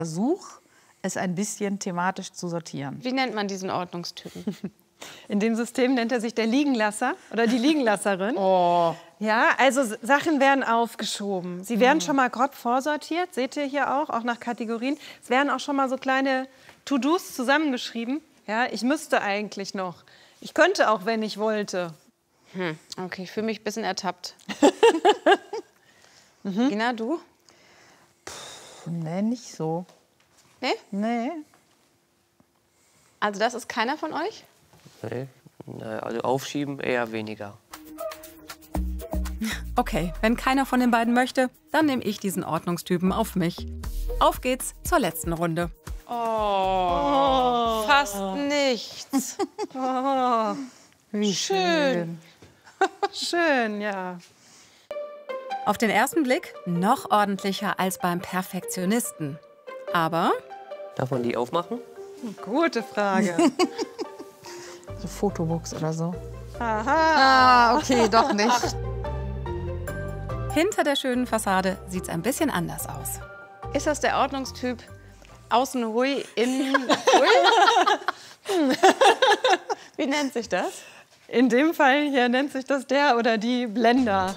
Versuch, es ein bisschen thematisch zu sortieren. Wie nennt man diesen Ordnungstypen? In dem System nennt er sich der Liegenlasser oder die Liegenlasserin. Oh. Ja, also Sachen werden aufgeschoben. Sie werden schon mal grob vorsortiert, seht ihr hier auch nach Kategorien. Es werden auch schon mal so kleine To-Dos zusammengeschrieben. Ja, ich müsste eigentlich noch. Ich könnte auch, wenn ich wollte. Okay, ich fühle mich ein bisschen ertappt. Gina, du? Nee, nicht so. Nee? Nee. Also das ist keiner von euch? Nee, also aufschieben eher weniger. Okay, wenn keiner von den beiden möchte, dann nehme ich diesen Ordnungstypen auf mich. Auf geht's zur letzten Runde. Oh, fast nichts. Wie schön. Schön, ja. Auf den ersten Blick noch ordentlicher als beim Perfektionisten. Aber Darf man die aufmachen? Gute Frage. So Fotobooks oder so. Aha. Ah, okay, doch nicht. hinter der schönen Fassade sieht's ein bisschen anders aus. Ist das der Ordnungstyp außen hui, innen hui? Wie nennt sich das? In dem Fall hier nennt sich das der oder die Blender.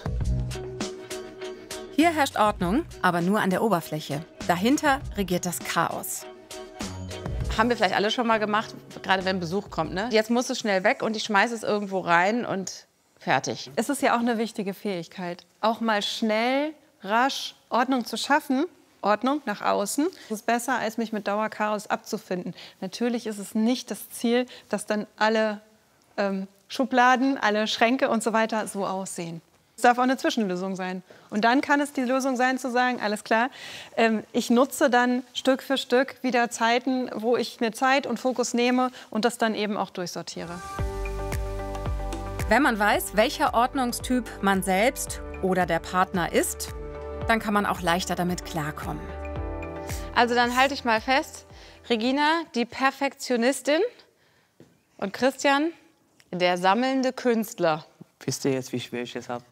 Hier herrscht Ordnung, aber nur an der Oberfläche. Dahinter regiert das Chaos. Haben wir vielleicht alle schon mal gemacht, gerade wenn Besuch kommt, ne? Jetzt muss es schnell weg und ich schmeiße es irgendwo rein und fertig. Es ist ja auch eine wichtige Fähigkeit, auch mal schnell, rasch Ordnung zu schaffen. Ordnung nach außen. Das ist besser, als mich mit Dauerchaos abzufinden. Natürlich ist es nicht das Ziel, dass dann alle Schubladen, alle Schränke und so weiter so aussehen. Es darf auch eine Zwischenlösung sein. Und dann kann es die Lösung sein, zu sagen, alles klar, ich nutze dann Stück für Stück wieder Zeiten, wo ich mir Zeit und Fokus nehme und das dann eben auch durchsortiere. Wenn man weiß, welcher Ordnungstyp man selbst oder der Partner ist, dann kann man auch leichter damit klarkommen. Also dann halte ich mal fest, Regina, die Perfektionistin und Christian, der sammelnde Künstler. Wisst ihr jetzt, wie schwer ich es habe?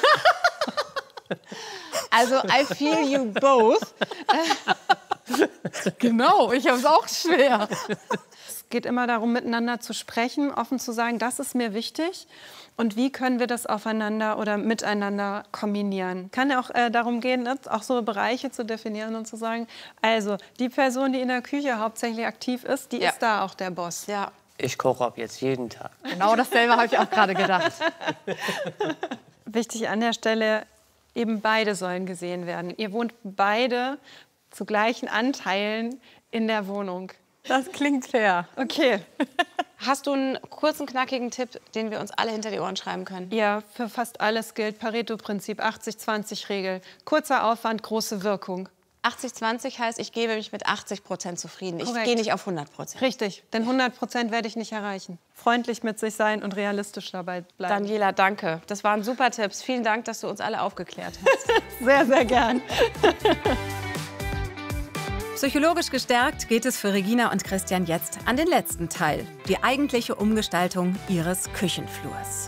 Also I feel you both. Genau, ich habe es auch schwer. Es geht immer darum, miteinander zu sprechen, offen zu sagen, das ist mir wichtig. Und wie können wir das aufeinander oder miteinander kombinieren? Kann ja auch darum gehen, ne, auch so Bereiche zu definieren und zu sagen, also die Person, die in der Küche hauptsächlich aktiv ist, die ist da auch der Boss. Ja. Ich koche ab jetzt jeden Tag. Genau dasselbe habe ich auch gerade gedacht. Wichtig an der Stelle, eben beide sollen gesehen werden. Ihr wohnt beide zu gleichen Anteilen in der Wohnung. Das klingt fair. Okay. Hast du einen kurzen, knackigen Tipp, den wir uns alle hinter die Ohren schreiben können? Ja, für fast alles gilt Pareto-Prinzip, 80-20-Regel. Kurzer Aufwand, große Wirkung. 80-20 heißt, ich gebe mich mit 80% zufrieden. Ich Korrekt. gehe nicht auf 100%. Richtig, denn 100% werde ich nicht erreichen. Freundlich mit sich sein und realistisch dabei bleiben. Daniela, danke. Das waren super Tipps. Vielen Dank, dass du uns alle aufgeklärt hast. Sehr, sehr gern. Psychologisch gestärkt geht es für Regina und Christian jetzt an den letzten Teil, die eigentliche Umgestaltung ihres Küchenflurs.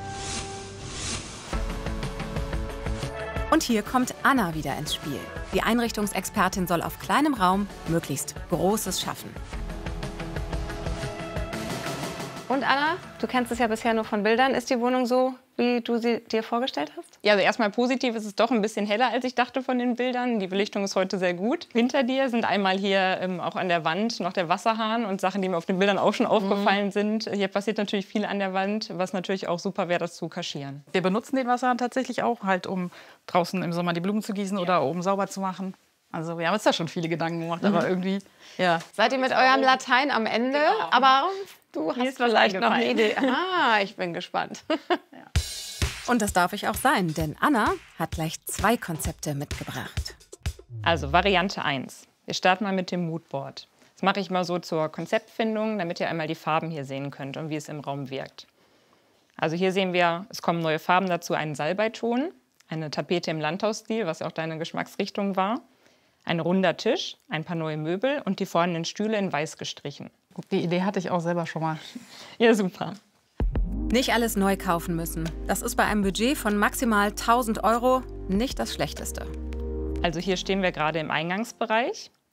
Und hier kommt Anna wieder ins Spiel. Die Einrichtungsexpertin soll auf kleinem Raum möglichst Großes schaffen. Und Anna, du kennst es ja bisher nur von Bildern. Ist die Wohnung so, wie du sie dir vorgestellt hast? Ja, also erstmal positiv, ist es doch ein bisschen heller, als ich dachte von den Bildern. Die Belichtung ist heute sehr gut. Hinter dir sind einmal hier auch an der Wand noch der Wasserhahn und Sachen, die mir auf den Bildern auch schon aufgefallen sind. Hier passiert natürlich viel an der Wand, was natürlich auch super wäre, das zu kaschieren. Wir benutzen den Wasserhahn tatsächlich auch, halt, um draußen im Sommer die Blumen zu gießen oder oben sauber zu machen. Also wir haben uns da schon viele Gedanken gemacht, aber irgendwie, ja. Seid ihr mit eurem Latein am Ende? Genau. Aber du hast ist was vielleicht noch eine eingefallen. Idee. Ah, ich bin gespannt. Und das darf ich auch sein, denn Anna hat gleich 2 Konzepte mitgebracht. Also Variante 1. Wir starten mal mit dem Moodboard. Das mache ich mal so zur Konzeptfindung, damit ihr einmal die Farben hier sehen könnt und wie es im Raum wirkt. Also hier sehen wir, es kommen neue Farben dazu, einen Salbeiton, eine Tapete im Landhausstil, was ja auch deine Geschmacksrichtung war, ein runder Tisch, ein paar neue Möbel und die vorhandenen Stühle in weiß gestrichen. Die Idee hatte ich auch selber schon mal. Ja, super. Nicht alles neu kaufen müssen. Das ist bei einem Budget von maximal 1.000 € nicht das Schlechteste. Also hier stehen wir gerade im Eingangsbereich.